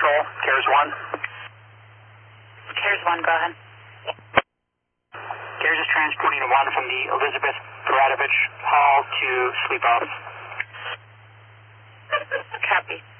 Control, CARES 1. CARES 1, go ahead. CARES is transporting a 1 from the Elizabeth Baratovich Hall to sleep office. Copy.